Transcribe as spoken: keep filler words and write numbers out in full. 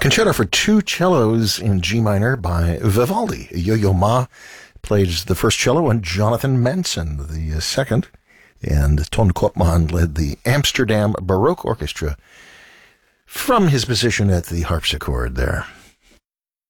Concerto for two cellos in G minor by Vivaldi. Yo-Yo Ma plays the first cello and Jonathan Manson the second. And Ton Koopman led the Amsterdam Baroque Orchestra from his position at the harpsichord there.